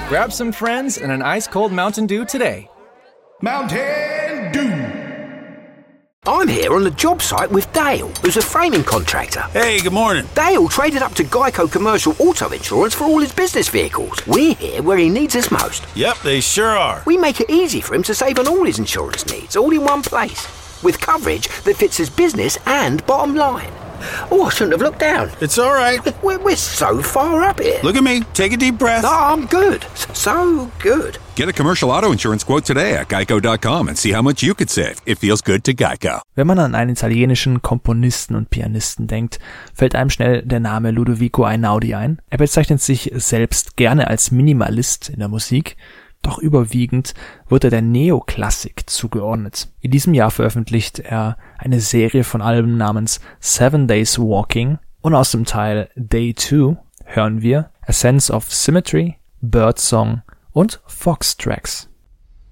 Grab some friends and an ice-cold Mountain Dew today. Mountain Dew. I'm here on the job site with Dale, who's a framing contractor. Hey, good morning. Dale traded up to Geico Commercial Auto Insurance for all his business vehicles. We're here where he needs us most. Yep, they sure are. We make it easy for him to save on all his insurance needs, all in one place, with coverage that fits his business and bottom line. Oh, I shouldn't have looked down. It's all right. We're so far up here. Look at me. Take a deep breath. Oh, I'm good. So good. Get a commercial auto insurance quote today at geico.com and see how much you could save. It feels good to Geico. Wenn man an einen italienischen Komponisten und Pianisten denkt, fällt einem schnell der Name Ludovico Einaudi ein. Er bezeichnet sich selbst gerne als Minimalist in der Musik, doch überwiegend wird er der Neoklassik zugeordnet. In diesem Jahr veröffentlicht er eine Serie von Alben namens 7 Days Walking und aus dem Teil Day 2 hören wir A Sense of Symmetry, Birdsong und Fox Tracks.